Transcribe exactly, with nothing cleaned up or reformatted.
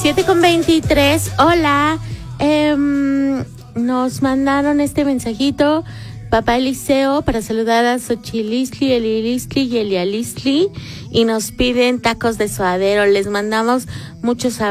siete con veintitrés. Hola. Eh, nos mandaron este mensajito. Papá Eliseo para saludar a Xochilistli, Elilistli y Elialistli y nos piden tacos de suadero. Les mandamos muchos abrazos.